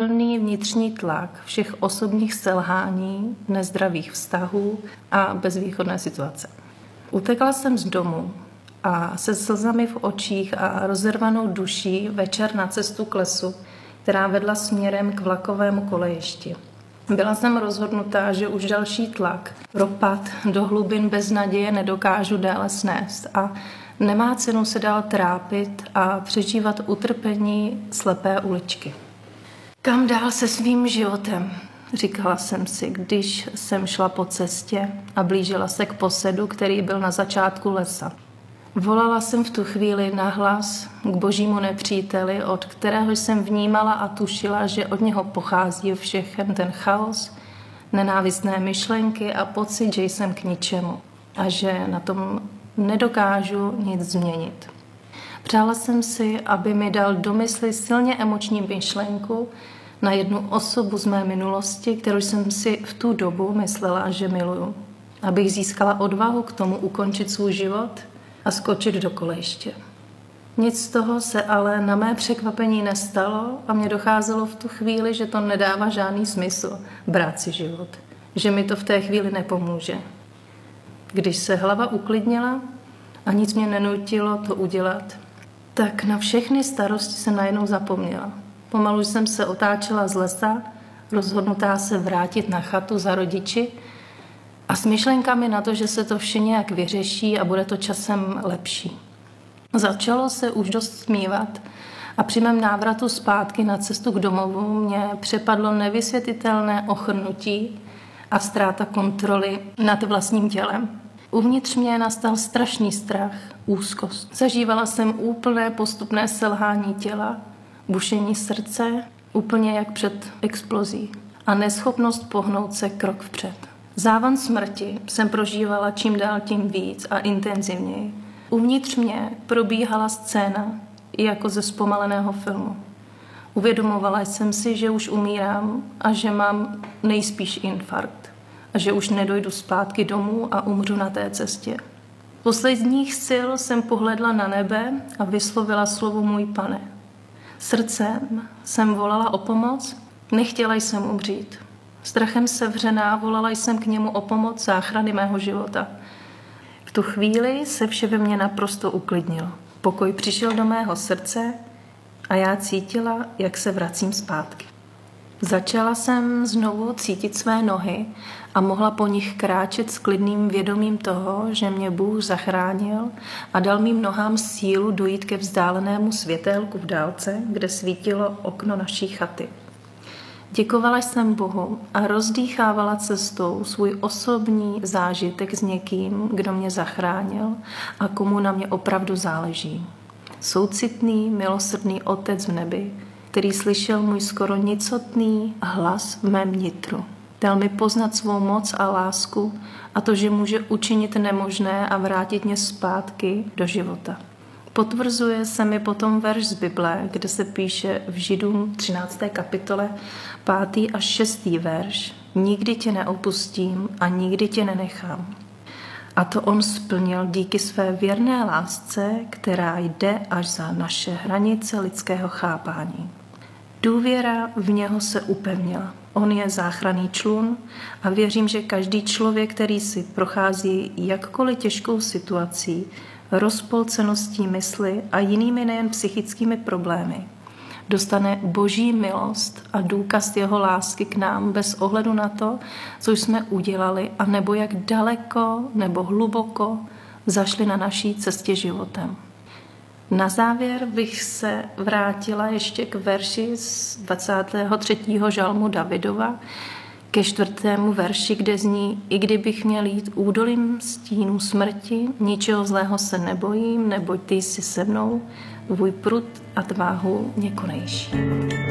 plný vnitřní tlak všech osobních selhání, nezdravých vztahů a bezvýchodné situace. Utekla jsem z domu a se slzami v očích a rozervanou duší večer na cestu k lesu, která vedla směrem k vlakovému kolejišti. Byla jsem rozhodnutá, že už další tlak, propad do hlubin beznaděje nedokážu déle snést a nemá cenu se dál trápit a přežívat utrpení slepé uličky. Kam dál se svým životem, říkala jsem si, když jsem šla po cestě a blížila se k posedu, který byl na začátku lesa. Volala jsem v tu chvíli nahlas k božímu nepříteli, od kterého jsem vnímala a tušila, že od něho pochází všechen ten chaos, nenávistné myšlenky a pocit, že jsem k ničemu a že na tom nedokážu nic změnit. Přála jsem si, aby mi dal do mysli silně emoční myšlenku na jednu osobu z mé minulosti, kterou jsem si v tu dobu myslela, že miluju. Abych získala odvahu k tomu ukončit svůj život a skočit do kolejiště. Nic z toho se ale na mé překvapení nestalo a mně docházelo v tu chvíli, že to nedává žádný smysl brát si život, že mi to v té chvíli nepomůže. Když se hlava uklidnila a nic mě nenutilo to udělat, tak na všechny starosti jsem najednou zapomněla. Pomalu jsem se otáčela z lesa, rozhodnutá se vrátit na chatu za rodiči a s myšlenkami na to, že se to vše nějak vyřeší a bude to časem lepší. Začalo se už dost smívat a při mém návratu zpátky na cestu k domovu mě přepadlo nevysvětlitelné ochrnutí a ztráta kontroly nad vlastním tělem. Uvnitř mě nastal strašný strach, úzkost. Zažívala jsem úplné postupné selhání těla, bušení srdce, úplně jak před explozí a neschopnost pohnout se krok vpřed. Závan smrti jsem prožívala čím dál tím víc a intenzivněji. Uvnitř mě probíhala scéna jako ze zpomaleného filmu. Uvědomovala jsem si, že už umírám a že mám nejspíš infarkt a že už nedojdu zpátky domů a umřu na té cestě. Z posledních sil jsem pohledla na nebe a vyslovila slovo můj Pane. Srdcem jsem volala o pomoc, nechtěla jsem umřít. Strachem sevřená volala jsem k němu o pomoc záchrany mého života. V tu chvíli se vše ve mně naprosto uklidnilo. Pokoj přišel do mého srdce a já cítila, jak se vracím zpátky. Začala jsem znovu cítit své nohy a mohla po nich kráčet s klidným vědomím toho, že mě Bůh zachránil a dal mým nohám sílu dojít ke vzdálenému světélku v dálce, kde svítilo okno naší chaty. Děkovala jsem Bohu a rozdýchávala cestou svůj osobní zážitek s někým, kdo mě zachránil a komu na mě opravdu záleží. Soucitný, milosrdný Otec v nebi, který slyšel můj skoro nicotný hlas v mém nitru. Dal mi poznat svou moc a lásku a to, že může učinit nemožné a vrátit mě zpátky do života. Potvrzuje se mi potom verš z Bible, kde se píše v Židům 13. kapitole 5. až 6. verš: Nikdy tě neopustím a nikdy tě nenechám. A to on splnil díky své věrné lásce, která jde až za naše hranice lidského chápání. Důvěra v něho se upevnila. On je záchranný člun a věřím, že každý člověk, který si prochází jakkoliv těžkou situací, rozpolceností mysli a jinými nejen psychickými problémy, dostane boží milost a důkaz jeho lásky k nám bez ohledu na to, co jsme udělali a nebo jak daleko nebo hluboko zašli na naší cestě životem. Na závěr bych se vrátila ještě k verši z 23. žalmu Davidova, ke 4. verši, kde zní: I kdybych měl jít údolím stínu smrti, ničeho zlého se nebojím, neboť ty jsi se mnou, tvůj prut a tváhu mě konejší.